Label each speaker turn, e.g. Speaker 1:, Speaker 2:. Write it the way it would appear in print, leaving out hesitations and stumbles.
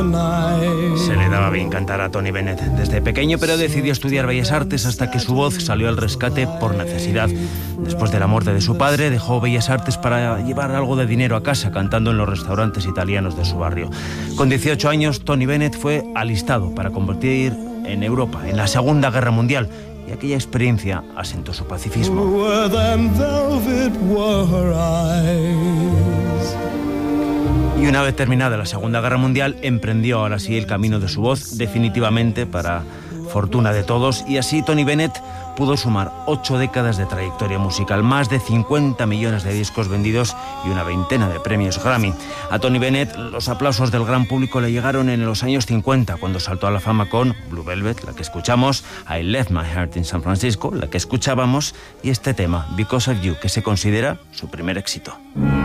Speaker 1: Se le daba bien cantar a Tony Bennett desde pequeño, pero decidió estudiar Bellas Artes hasta que su voz salió al rescate por necesidad. Después de la muerte de su padre, dejó Bellas Artes para llevar algo de dinero a casa, cantando en los restaurantes italianos de su barrio. Con 18 años, Tony Bennett fue alistado para combatir en Europa, en la Segunda Guerra Mundial, y aquella experiencia asentó su pacifismo. Y una vez terminada la Segunda Guerra Mundial, emprendió ahora sí el camino de su voz definitivamente, para fortuna de todos, y así Tony Bennett pudo sumar 8 décadas de trayectoria musical, más de 50 millones de discos vendidos y una veintena de premios Grammy. A Tony Bennett los aplausos del gran público le llegaron en los años 50, cuando saltó a la fama con Blue Velvet, la que escuchamos, I Left My Heart in San Francisco, la que escuchábamos, y este tema, Because of You, que se considera su primer éxito.